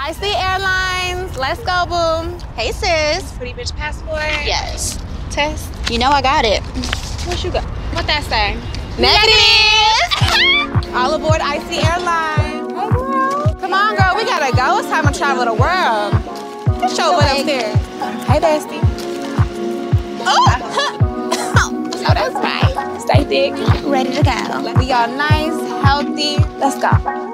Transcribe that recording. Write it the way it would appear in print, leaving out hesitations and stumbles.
IC Airlines. Let's go, boom. Hey, sis. Pretty bitch passport. Yes. Test. You know I got it. What you got? What that say? Negative. All aboard IC Airlines. Hey, girl. Come on, girl. We gotta go. It's time to travel the world. Get your butt upstairs. Hey, bestie. Oh, that's right. Stay thick. Ready to go. We all nice, healthy. Let's go.